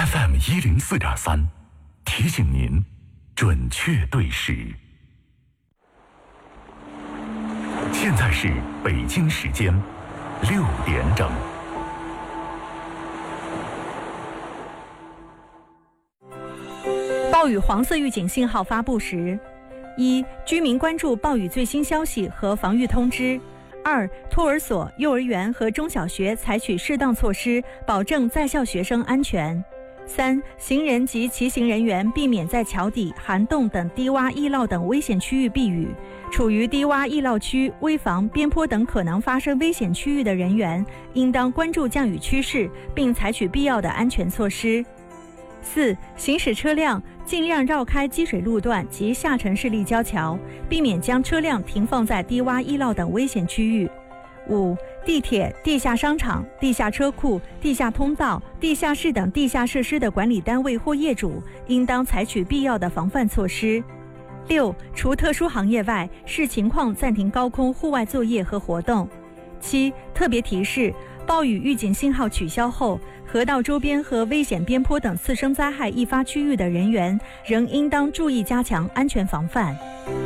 FM104.3，提醒您准确对时。现在是北京时间6点整。 暴雨黄色预警信号发布时：一、居民关注暴雨最新消息和防御通知；二、托儿所、幼儿园和中小学采取适当措施，保证在校学生安全；三、行人及骑行人员避免在桥底、涵洞等低洼易涝等危险区域避雨。处于低洼易涝区、危房、边坡等可能发生危险区域的人员，应当关注降雨趋势，并采取必要的安全措施。四、行驶车辆尽量绕开积水路段及下沉式立交桥，避免将车辆停放在低洼易涝等危险区域。五、地铁、地下商场、地下车库、地下通道、地下室等地下设施的管理单位或业主，应当采取必要的防范措施。六、除特殊行业外，视情况暂停高空户外作业和活动。七、特别提示：暴雨预警信号取消后，河道周边和危险边坡等次生灾害易发区域的人员，仍应当注意加强安全防范。